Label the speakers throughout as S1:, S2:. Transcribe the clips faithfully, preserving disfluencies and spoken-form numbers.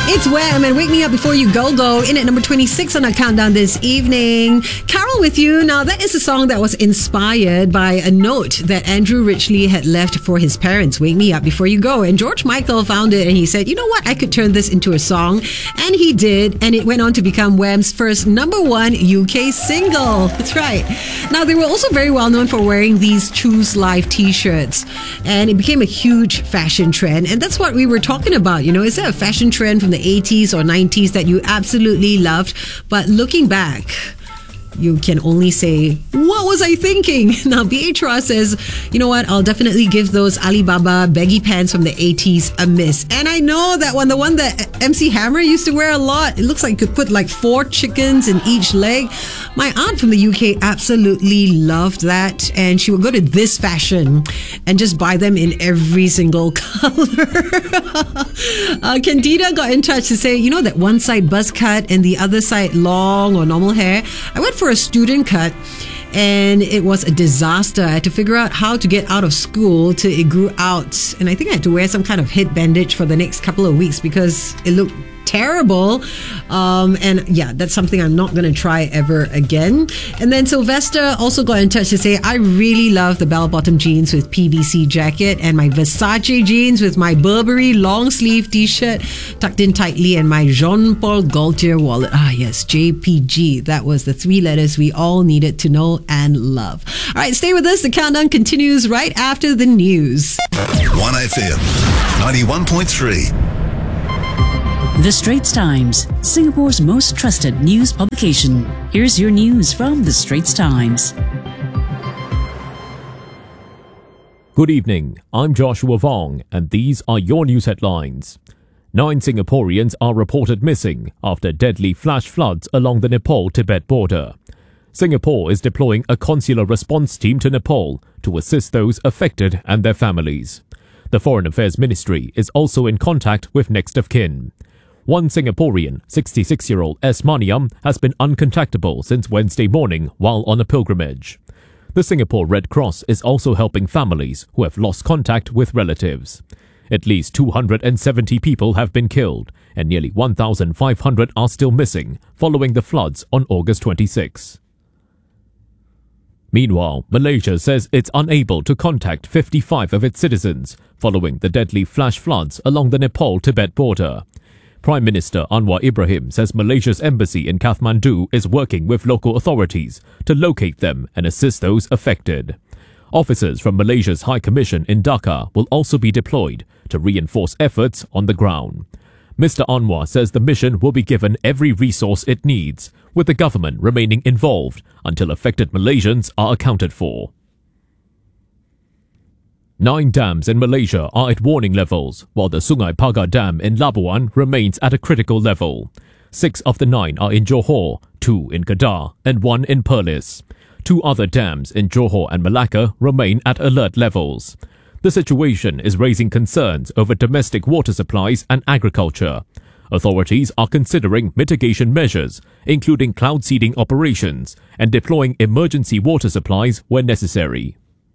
S1: It's Wham and Wake Me Up Before You Go Go in at number twenty-six on our countdown this evening. Carol with you. Now, that is a song that was inspired by a note that Andrew Ridgeley had left for his parents. Wake Me Up Before You Go. And George Michael found it and he said, you know what? I could turn this into a song. And he did. And it went on to become Wham's first number one U K single. That's right. Now, they were also very well known for wearing these Choose Life t-shirts. And it became a huge fashion trend. And that's what we were talking about. You know, is there a fashion trend from the eighties or nineties that you absolutely loved, but looking back, you can only say, what was I thinking? Now, Beatrice says, you know what? I'll definitely give those Alibaba baggy pants from the eighties a miss. And I know that one, the one that M C Hammer used to wear a lot. It looks like you could put like four chickens in each leg. My aunt from the U K absolutely loved that. And she would go to This Fashion and just buy them in every single color. uh, Candida got in touch to say, you know, that one side buzz cut and the other side long or normal hair. I went for a student cut and it was a disaster. I had to figure out how to get out of school till it grew out, and I think I had to wear some kind of head bandage for the next couple of weeks because it looked terrible. Um, and yeah, that's something I'm not going to try ever again. And then Sylvester also got in touch to say, I really love the bell-bottom jeans with P V C jacket and my Versace jeans with my Burberry long sleeve t-shirt tucked in tightly and my Jean-Paul Gaultier wallet. Ah, yes, J P G. That was the three letters we all needed to know and love. All right, stay with us. The countdown continues right after the news.
S2: one F M, ninety-one point three.
S3: The Straits Times, Singapore's most trusted news publication. Here's your news from The Straits Times.
S4: Good evening, I'm Joshua Vong, and these are your news headlines. Nine Singaporeans are reported missing after deadly flash floods along the Nepal-Tibet border. Singapore is deploying a consular response team to Nepal to assist those affected and their families. The Foreign Affairs Ministry is also in contact with next of kin. One Singaporean, sixty-six-year-old S. Maniam, has been uncontactable since Wednesday morning while on a pilgrimage. The Singapore Red Cross is also helping families who have lost contact with relatives. At least two hundred seventy people have been killed and nearly one thousand five hundred are still missing following the floods on August twenty-sixth. Meanwhile, Malaysia says it's unable to contact fifty-five of its citizens following the deadly flash floods along the Nepal-Tibet border. Prime Minister Anwar Ibrahim says Malaysia's embassy in Kathmandu is working with local authorities to locate them and assist those affected. Officers from Malaysia's High Commission in Dhaka will also be deployed to reinforce efforts on the ground. Mister Anwar says the mission will be given every resource it needs, with the government remaining involved until affected Malaysians are accounted for. Nine dams in Malaysia are at warning levels, while the Sungai Pagar Dam in Labuan remains at a critical level. Six of the nine are in Johor, two in Kedah, and one in Perlis. Two other dams in Johor and Malacca remain at alert levels. The situation is raising concerns over domestic water supplies and agriculture. Authorities are considering mitigation measures, including cloud seeding operations and deploying emergency water supplies where necessary.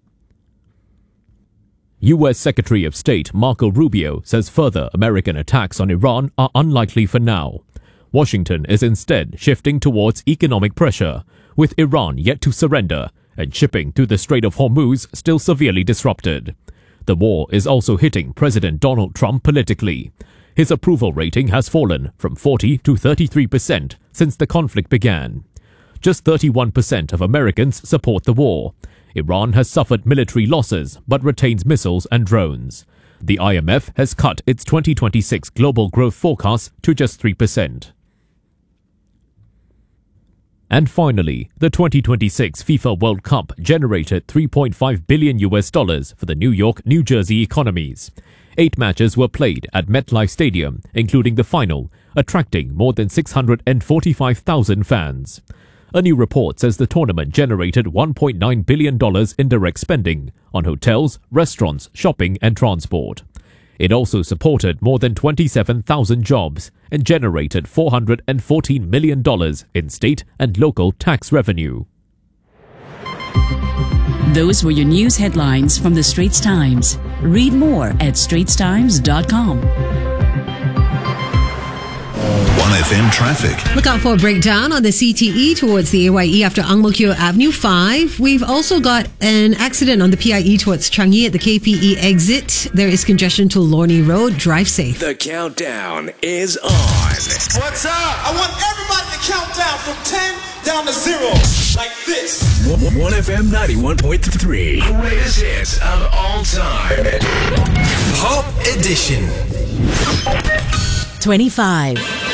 S4: U S Secretary of State Marco Rubio says further American attacks on Iran are unlikely for now. Washington is instead shifting towards economic pressure, with Iran yet to surrender and shipping through the Strait of Hormuz still severely disrupted. The war is also hitting President Donald Trump politically. His approval rating has fallen from forty to thirty-three percent since the conflict began. Just thirty-one percent of Americans support the war. Iran has suffered military losses but retains missiles and drones. The I M F has cut its twenty twenty-six global growth forecast to just three percent. And finally, the twenty twenty-six FIFA World Cup generated three point five billion U S dollars for the New York, New Jersey economies. Eight matches were played at MetLife Stadium, including the final, attracting more than six hundred forty-five thousand fans. A new report says the tournament generated one point nine billion dollars in direct spending on hotels, restaurants, shopping and transport. It also supported more than twenty-seven thousand jobs and generated four hundred fourteen million dollars in state and local tax revenue.
S3: Those were your news headlines from The Straits Times. Read more at straits times dot com.
S2: F M traffic.
S1: Look out for a breakdown on the C T E towards the A Y E after Ang Mo Kio Avenue five. We've also got an accident on the P I E towards Changi at the K P E exit. There is congestion to Lornie Road. Drive safe.
S5: The countdown is on.
S6: What's up? I want everybody to count down from ten down to zero. Like this.
S5: one F M ninety-one point three. Greatest hits of all time.
S6: Pop Edition.
S3: twenty-five.